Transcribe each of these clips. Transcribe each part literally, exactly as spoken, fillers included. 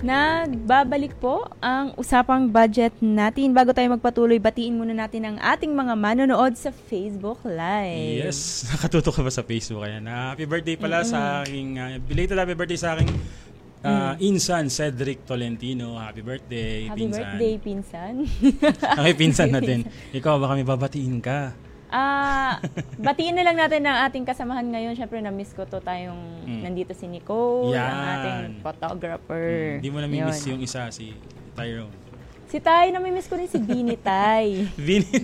Nagbabalik po ang usapang budget natin. Bago tayo magpatuloy, batiin muna natin ang ating mga manonood sa Facebook Live. Yes, nakatuto ka ba sa Facebook? Ayan. Uh, happy birthday pala mm-hmm. sa aking, uh, belated happy birthday sa aking uh, mm. insan, Cedric Tolentino. Happy birthday, happy pinsan. Happy birthday, pinsan. Okay, pinsan natin. Ikaw, baka may babatiin ka. Ah, uh, batiin na lang natin ang ating kasamahan ngayon. Syempre na-miss ko to tayong mm. nandito si Nicole, Yan. ang ating photographer. Hindi mm. mo na-miss yung isa, si Tyrone. Si Tay, na-miss ko rin si Bini Tay. Bini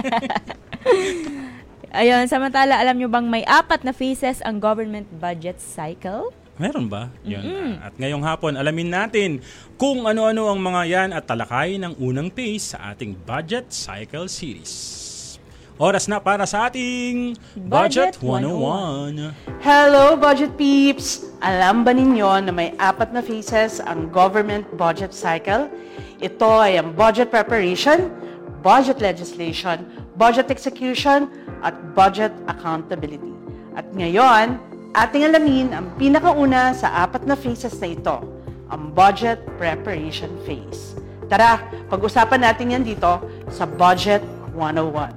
Ayun, samantala, alam nyo bang may apat na phases ang government budget cycle? Meron ba? Yun. Mm-hmm. At ngayong hapon, alamin natin kung ano-ano ang mga yan at talakay ng unang phase sa ating budget cycle series. Oras na para sa ating Budget, Budget one oh one. Hello, Budget Peeps! Alam ba ninyo na may apat na phases ang government budget cycle? Ito ay ang budget preparation, budget legislation, budget execution, at budget accountability. At ngayon, ating alamin ang pinakauna sa apat na phases na ito, ang budget preparation phase. Tara, pag-usapan natin yan dito sa Budget one oh one.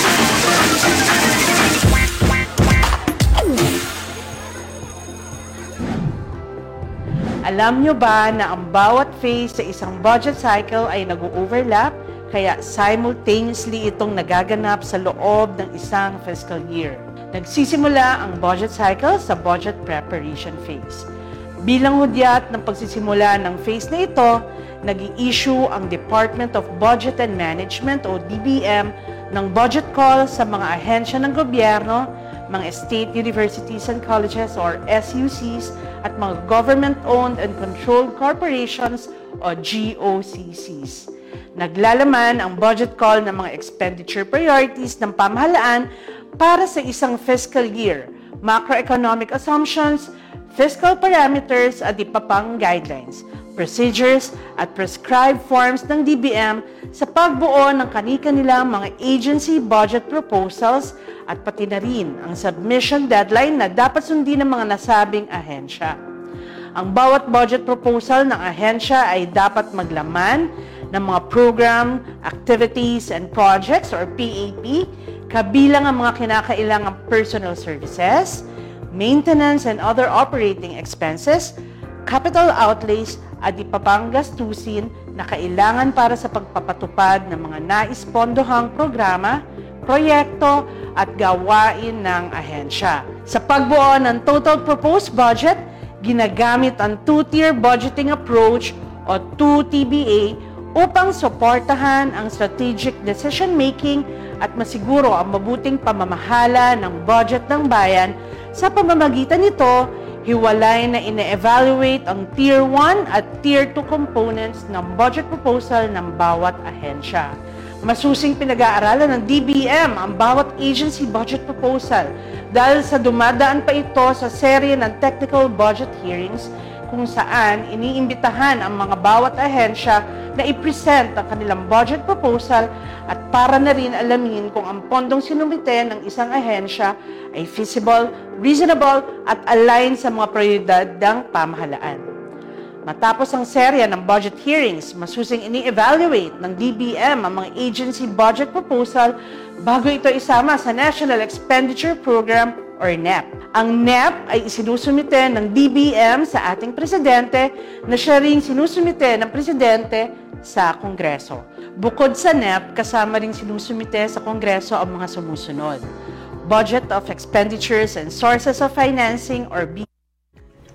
Alam nyo ba na ang bawat phase sa isang budget cycle ay nag-overlap, kaya simultaneously itong nagaganap sa loob ng isang fiscal year? Nagsisimula ang budget cycle sa budget preparation phase. Bilang hudyat ng pagsisimula ng phase na ito, nag-i-issue ang Department of Budget and Management o D B M ng budget call sa mga ahensya ng gobyerno, mga state universities and colleges or S U Cs at mga government-owned and controlled corporations o G O C Cs. Naglalaman ang budget call ng mga expenditure priorities ng pamahalaan para sa isang fiscal year, macroeconomic assumptions, fiscal parameters at iba pang guidelines, procedures at prescribed forms ng D B M sa pagbuo ng kani-kanilang mga agency budget proposals at pati na rin ang submission deadline na dapat sundin ng mga nasabing ahensya. Ang bawat budget proposal ng ahensya ay dapat maglaman ng mga program, activities, and projects or P A P, kabilang ang mga kinakailangang personal services, maintenance and other operating expenses, capital outlays, at ipapang gastusin na kailangan para sa pagpapatupad ng mga naispondohang programa, proyekto, at gawain ng ahensya. Sa pagbuo ng total proposed budget, ginagamit ang two-tier budgeting approach o two T B A upang suportahan ang strategic decision-making at masiguro ang mabuting pamamahala ng budget ng bayan. Sa pamamagitan nito, hiwalay na ine-evaluate ang Tier one at Tier two components ng budget proposal ng bawat ahensya. Masusing pinag-aaralan ng D B M ang bawat agency budget proposal dahil sa dumadaan pa ito sa serye ng technical budget hearings kung saan iniimbitahan ang mga bawat ahensya na i-present ang kanilang budget proposal at para na rin alamin kung ang pondong sinumite ng isang ahensya ay feasible, reasonable at aligned sa mga prioridad ng pamahalaan. Matapos ang serya ng budget hearings, masusing ini-evaluate ng D B M ang mga agency budget proposal bago ito isama sa National Expenditure Program or N E P. Ang N E P ay isinusumite ng D B M sa ating Presidente na siya rin sinusumite ng Presidente sa Kongreso. Bukod sa N E P, kasama rin sinusumite sa Kongreso ang mga sumusunod: Budget of Expenditures and Sources of Financing or B